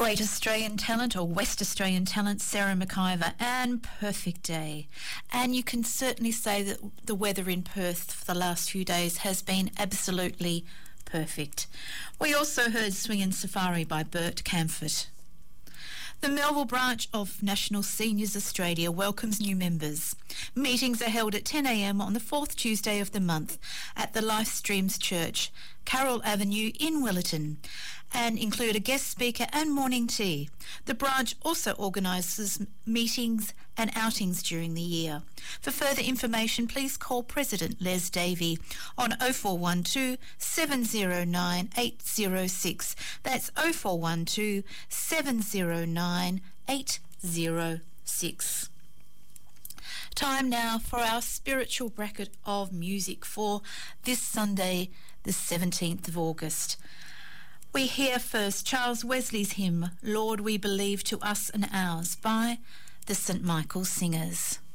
Great Australian talent or West Australian talent, Sarah McIver, and Perfect Day. And you can certainly say that the weather in Perth for the last few days has been absolutely perfect. We also heard Swingin' Safari by Bert Camford. The Melville branch of National Seniors Australia welcomes new members. Meetings are held at 10 a.m. on the fourth Tuesday of the month at the Life Streams Church, Carroll Avenue in Willetton, and include a guest speaker and morning tea. The branch also organises meetings and outings during the year. For further information, please call President Les Davey on 0412 709 806. That's 0412 709 806. Time now for our spiritual bracket of music for this Sunday, the 17th of August. We hear first Charles Wesley's hymn, Lord We Believe to Us and Ours, by the St Michael Singers.